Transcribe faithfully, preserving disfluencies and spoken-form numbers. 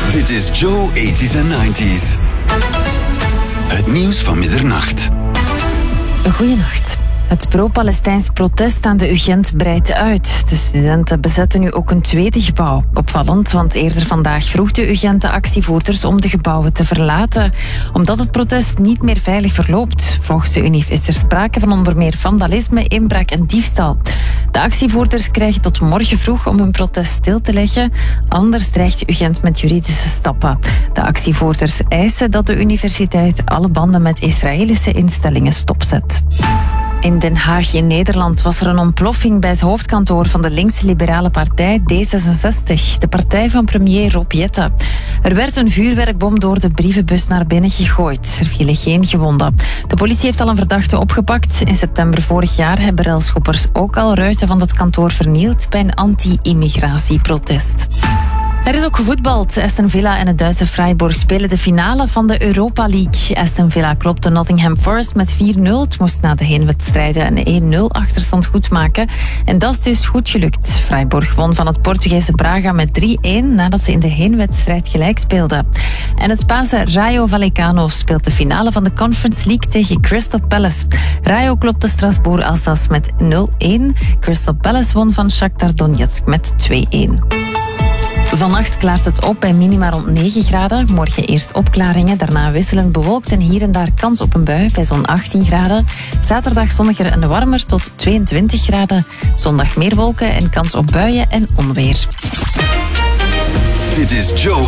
Dit is Joe eighties en nineties. Het nieuws van middernacht. Goeienacht. Het pro-Palestijns protest aan de U Gent breidt uit. De studenten bezetten nu ook een tweede gebouw. Opvallend, want eerder vandaag vroeg de U Gent de actievoerders om de gebouwen te verlaten, omdat het protest niet meer veilig verloopt. Volgens de Unief is er sprake van onder meer vandalisme, inbraak en diefstal. De actievoerders krijgen tot morgen vroeg om hun protest stil te leggen. Anders dreigt U Gent met juridische stappen. De actievoerders eisen dat de universiteit alle banden met Israëlische instellingen stopzet. In Den Haag in Nederland was er een ontploffing bij het hoofdkantoor van de links-liberale partij D zesenzestig, de partij van premier Rob Jetten. Er werd een vuurwerkbom door de brievenbus naar binnen gegooid. Er vielen geen gewonden. De politie heeft al een verdachte opgepakt. In september vorig jaar hebben relschoppers ook al ruiten van dat kantoor vernield bij een anti-immigratieprotest. Er is ook gevoetbald. Aston Villa en het Duitse Freiburg spelen de finale van de Europa League. Aston Villa klopte Nottingham Forest met vier nul. Het moest na de heenwedstrijden een één nul achterstand goedmaken. En dat is dus goed gelukt. Freiburg won van het Portugese Braga met drie één nadat ze in de heenwedstrijd gelijk speelden. En het Spaanse Rayo Vallecano speelt de finale van de Conference League tegen Crystal Palace. Rayo klopte Strasbourg Alsace met nul één. Crystal Palace won van Shakhtar Donetsk met twee één. Vannacht klaart het op bij minima rond negen graden. Morgen eerst opklaringen, daarna wisselend bewolkt en hier en daar kans op een bui bij zo'n achttien graden. Zaterdag zonniger en warmer tot tweeëntwintig graden. Zondag meer wolken en kans op buien en onweer. Dit is Joe